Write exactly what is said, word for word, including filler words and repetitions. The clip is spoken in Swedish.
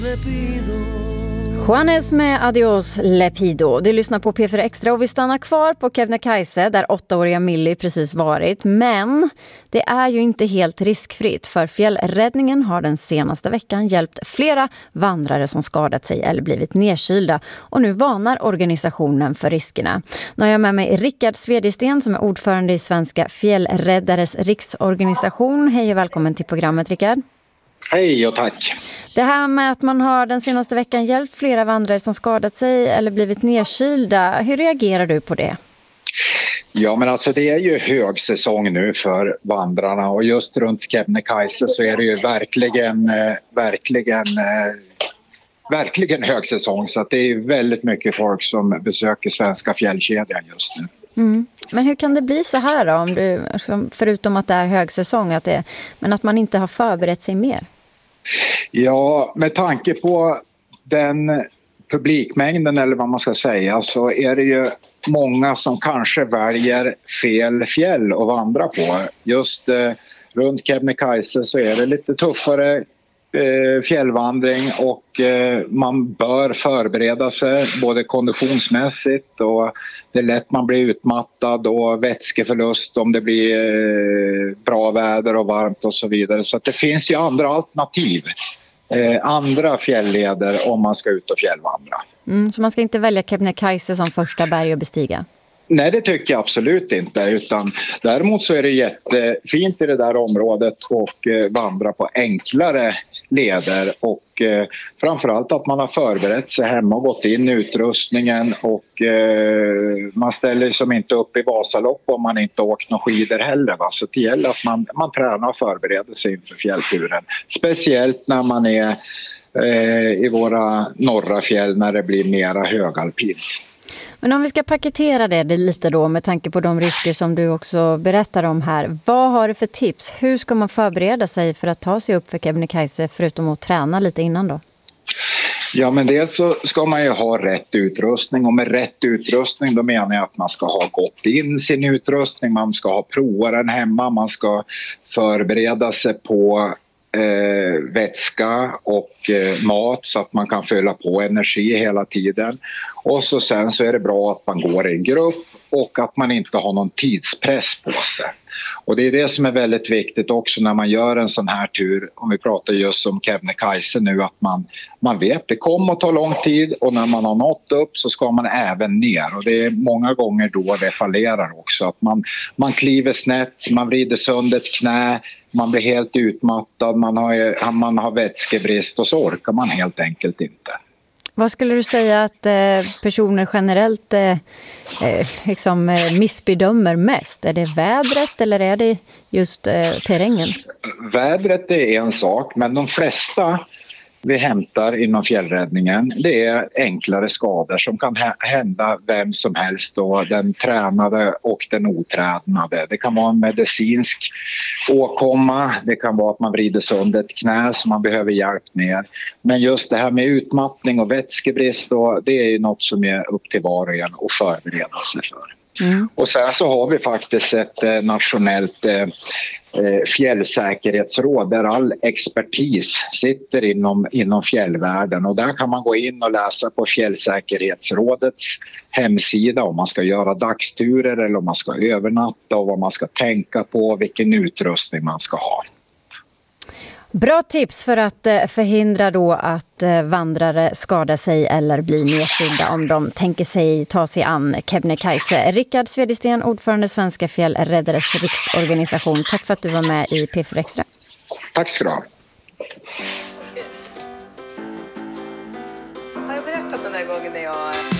Juanes med Adios Lepido. Du lyssnar på P fyra Extra och vi stannar kvar på Kebnekaise där åttaåriga Millie precis varit. Men det är ju inte helt riskfritt för fjällräddningen har den senaste veckan hjälpt flera vandrare som skadat sig eller blivit nedkylda. Och nu varnar organisationen för riskerna. Nu har jag med mig Rickard Svedisten som är ordförande i Svenska Fjällräddares riksorganisation. Hej och välkommen till programmet, Rickard. Hej och tack. Det här med att man har den senaste veckan hjälpt flera vandrare som skadat sig eller blivit nedkylda. Hur reagerar du på det? Ja, men alltså det är ju högsäsong nu för vandrarna och just runt Kebnekaise så är det ju verkligen, eh, verkligen, eh, verkligen högsäsong. Så att det är väldigt mycket folk som besöker Svenska fjällkedjan just nu. Mm. Men hur kan det bli så här då, om du, förutom att det är högsäsong, att det, men att man inte har förberett sig mer? Ja, med tanke på den publikmängden eller vad man ska säga så är det ju många som kanske väljer fel fjäll att vandra på. Just eh, runt Kebnekaise så är det lite tuffare eh, fjällvandring och eh, man bör förbereda sig både konditionsmässigt och det är lätt man blir utmattad och vätskeförlust om det blir eh, bra väder och varmt och så vidare. Så att det finns ju andra alternativ. Eh, andra fjällleder om man ska ut och fjällvandra. Mm, så man ska inte välja Kebnekaise som första berg att bestiga? Nej, det tycker jag absolut inte. Utan däremot så är det jättefint i det där området och eh, vandra på enklare leder och eh, framförallt att man har förberett sig hemma och gått in i utrustningen och eh, man ställer som inte upp i Vasalopp om man inte åkt några skidor heller. Va? Så det gäller att man, man tränar och förbereder sig inför fjällturen. Speciellt när man är eh, i våra norra fjäll när det blir mera högalpint. Men om vi ska paketera det, det lite då med tanke på de risker som du också berättar om här. Vad har du för tips? Hur ska man förbereda sig för att ta sig upp för Kebnekaise förutom att träna lite innan då? Ja, men dels så ska man ju ha rätt utrustning och med rätt utrustning då menar jag att man ska ha gått in sin utrustning, man ska ha provat den hemma, man ska förbereda sig på Eh, vätska och eh, mat så att man kan fylla på energi hela tiden. Och så sen så är det bra att man går i en grupp och att man inte har någon tidspress på sig. Och det är det som är väldigt viktigt också när man gör en sån här tur, om vi pratar just om Kebnekaise nu, att man, man vet det kommer att ta lång tid och när man har nått upp så ska man även ner och det är många gånger då det fallerar också. Att man, man kliver snett, man vrider sönder ett knä, man blir helt utmattad, man har, man har vätskebrist och så orkar man helt enkelt inte. Vad skulle du säga att eh, personer generellt eh, eh, liksom, eh, missbedömer mest? Är det vädret eller är det just eh, terrängen? Vädret är en sak, men de flesta vi hämtar inom fjällräddningen det är enklare skador som kan hända vem som helst då, den tränade och den otränade. Det kan vara en medicinsk åkomma, det kan vara att man vrider sönder ett knä som man behöver hjälp ner. Men just det här med utmattning och vätskebrist då, det är ju något som är upp till var och en att förbereda sig för. Mm. Och sen så har vi faktiskt ett eh, nationellt eh, fjällsäkerhetsråd där all expertis sitter inom, inom fjällvärlden och där kan man gå in och läsa på fjällsäkerhetsrådets hemsida om man ska göra dagsturer eller om man ska övernatta och vad man ska tänka på, vilken utrustning man ska ha. Bra tips för att förhindra då att vandrare skadar sig eller blir nedkylda om de tänker sig ta sig an Kebnekaise. Rickard Svedisten, ordförande Svenska Fjällräddares riksorganisation. Tack för att du var med i P fyra Extra. Tack ska du ha. Har jag berättat den där gången när jag